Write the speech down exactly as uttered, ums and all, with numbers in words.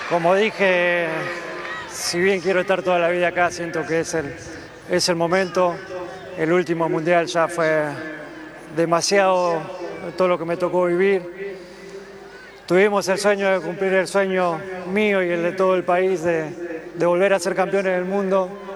Como dije, si bien quiero estar toda la vida acá, siento que es el, es el momento. El último mundial ya fue demasiado todo lo que me tocó vivir. Tuvimos el sueño de cumplir el sueño mío y el de todo el país de, de volver a ser campeones del mundo.